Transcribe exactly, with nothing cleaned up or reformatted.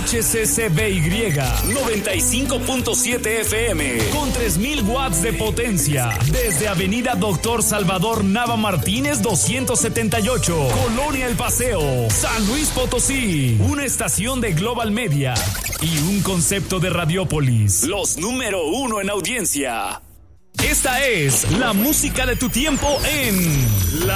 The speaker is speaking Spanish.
H C C B Y noventa y cinco punto siete F M con tres mil watts de potencia desde Avenida Doctor Salvador Nava Martínez doscientos setenta y ocho, Colonia El Paseo, San Luis Potosí. Una estación de Global Media y un concepto de Radiópolis, los número uno en audiencia. Esta es la música de tu tiempo en La